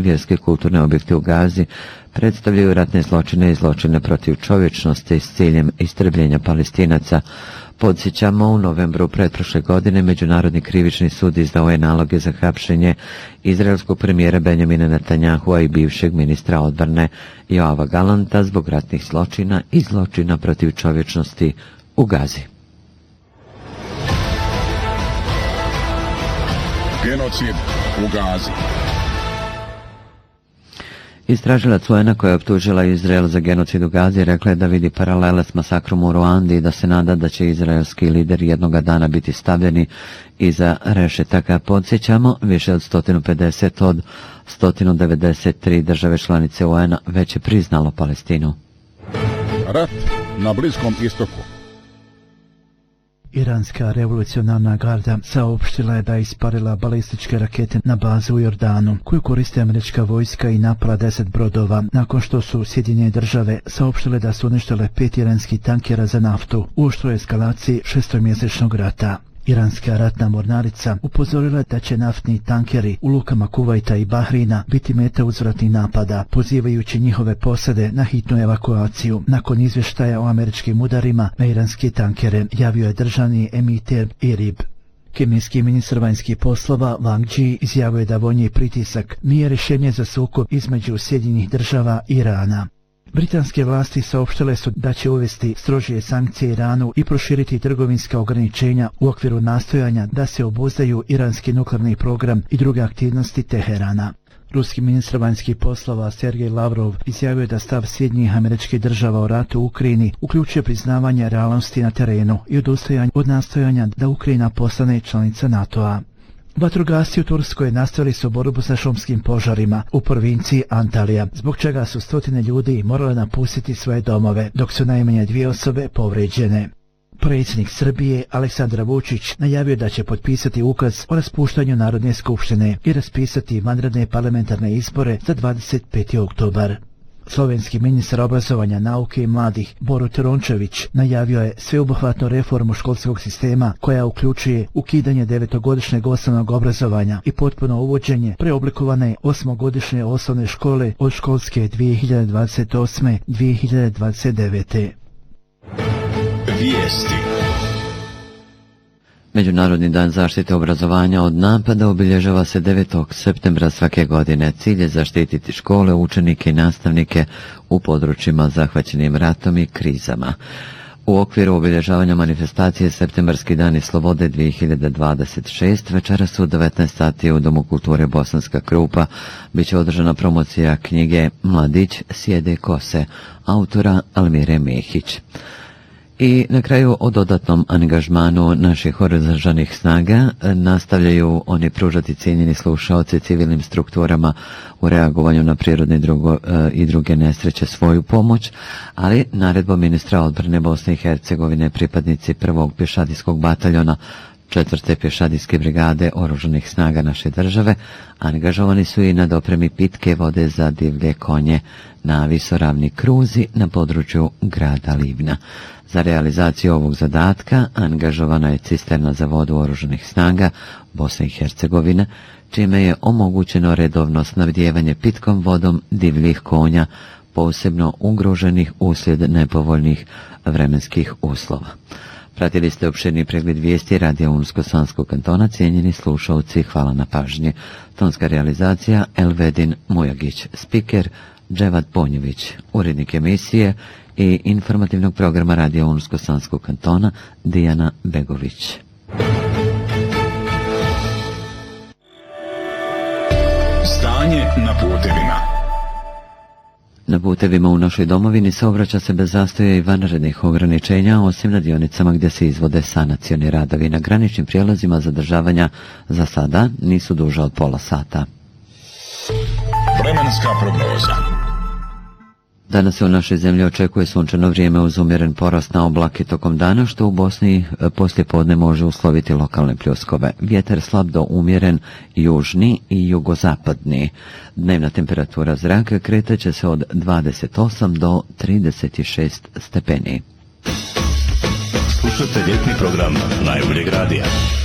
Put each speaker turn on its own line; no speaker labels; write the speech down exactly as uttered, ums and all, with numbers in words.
vjerske kulturne objekte u Gazi predstavljaju ratne zločine i zločine protiv čovječnosti s ciljem istrebljenja Palestinaca. Podsjećamo, u novembru pretprošle godine Međunarodni krivični sud izdao je naloge za hapšenje izraelskog premijera Benjamina Netanyahua i bivšeg ministra odbrane Joava Galanta zbog ratnih zločina i zločina protiv čovječnosti u Gazi.
Genocid u Gazi.
Istražilac U N A koja je optužila Izrael za genocid u Gazi rekla je da vidi paralele s masakrom u Ruandi i da se nada da će izraelski lideri jednoga dana biti stavljeni iza rešetaka. Podsjećamo, više od sto pedeset od sto devedeset tri države članice U N A već je priznalo Palestinu.
Rat na Bliskom istoku.
Iranska revolucionarna garda saopštila je da je isparila balističke rakete na bazu u Jordanu, koju koriste američka vojska i napala deset brodova, nakon što su Sjedinjene države saopštile da su uništile pet iranskih tankera za naftu u oštroj eskalaciji šestomjesečnog rata. Iranska ratna mornarica upozorila da će naftni tankeri u lukama Kuvajta i Bahrina biti meta uzvratnih napada, pozivajući njihove posade na hitnu evakuaciju. Nakon izvještaja o američkim udarima na iranske tankere, javio je državni emiter Irib. Kemijski ministar vanjskih poslova Wang Yi izjavio je da vojni pritisak nije rješenje za sukob između Sjedinjenih država i Irana. Britanske vlasti saopštile su da će uvesti strožije sankcije Iranu i proširiti trgovinska ograničenja u okviru nastojanja da se obuzdaju iranski nuklearni program i druge aktivnosti Teherana. Ruski ministar vanjskih poslova Sergej Lavrov izjavio je da stav Sjedinjenih Američkih Država o ratu u Ukrajini uključuje priznavanje realnosti na terenu i odustajanje od nastojanja da Ukrajina postane članica NATO-a. Vatrogasci u Turskoj nastavili su borbu sa šumskim požarima u provinciji Antalija, zbog čega su stotine ljudi morale napustiti svoje domove, dok su najmanje dvije osobe povrijeđene. Predsjednik Srbije Aleksandar Vučić najavio da će potpisati ukaz o raspuštanju Narodne skupštine i raspisati vanredne parlamentarne izbore za dvadeset peti oktobar. Slovenski ministar obrazovanja, nauke i mladih Borut Rončević najavio je sveobuhvatnu reformu školskog sistema koja uključuje ukidanje devetogodišnjeg osnovnog obrazovanja i potpuno uvođenje preoblikovane osmogodišnje osnovne škole od školske dvije hiljade dvadeset osme do dvije hiljade dvadeset devete.
Vijesti.
Međunarodni dan zaštite obrazovanja od napada obilježava se devetog septembra svake godine. Cilj je zaštititi škole, učenike i nastavnike u područjima zahvaćenim ratom i krizama. U okviru obilježavanja manifestacije Septembarski dani slobode dvije hiljade dvadeset šeste večeras u devetnaest sati u Domu kulture Bosanska Krupa biće održana promocija knjige Mladić sjede kose autora Almire Mehić. I na kraju o dodatnom angažmanu naših oružanih snaga nastavljaju oni pružati cijenjeni slušaoci civilnim strukturama u reagovanju na prirodne drugo, i druge nesreće svoju pomoć, ali naredbom ministra odbrane Bosne i Hercegovine pripadnici prvog pješadijskog bataljona četvrte pješadijske brigade oružanih snaga naše države angažovani su i na dopremi pitke vode za divlje konje na visoravni kruzi na području grada Livna. Za realizaciju ovog zadatka angažovana je cisterna za vodu oružanih snaga Bosne i Hercegovine, čime je omogućeno redovno snabdijevanje pitkom vodom divljih konja, posebno ugroženih uslijed nepovoljnih vremenskih uslova. Pratili ste opširni pregled vijesti Radija Unsko-Sanskog kantona, cijenjeni slušalci, hvala na pažnji. Tonska realizacija Elvedin Mujagić, spiker Dževad Ponjević, urednik emisije i informativnog programa Radija Unsko-Sanskog kantona Dijana Begović.
Stanje na putevima.
Na putevima u našoj domovini saobraća se bez zastoja i vanrednih ograničenja, osim na dionicama gdje se izvode sanacioni radovi. Na graničnim prijelazima zadržavanja za sada nisu duže od pola sata.
Vremenska prognoza.
Danas se u našoj zemlji očekuje sunčano vrijeme uz umjeren porast na oblake tokom dana, što u Bosni poslije podne može usloviti lokalne pljuskove. Vjetar slab do umjeren južni i jugozapadni. Dnevna temperatura zraka kretaće se od dvadeset osam do trideset šest stepeni.
Slušajte ljetni program najboljeg radija.